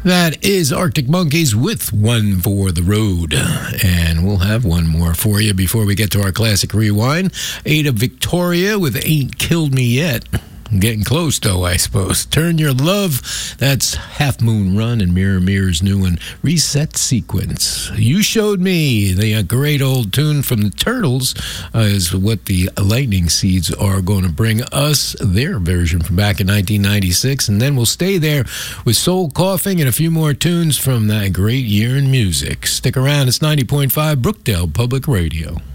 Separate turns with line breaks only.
That is Arctic Monkeys with One for the Road. And we'll have one more for you before we get to our classic rewind. Ada Victoria with Ain't Killed Me Yet. Getting close, though, I suppose. Turn Your Love. That's Half Moon Run and Mirror Mirror's new one, Reset Sequence. You Showed Me, the great old tune from the Turtles, is what the Lightning Seeds are going to bring us, their version from back in 1996. And then we'll stay there with Soul Coughing and a few more tunes from that great year in music. Stick around. It's 90.5 Brookdale Public Radio.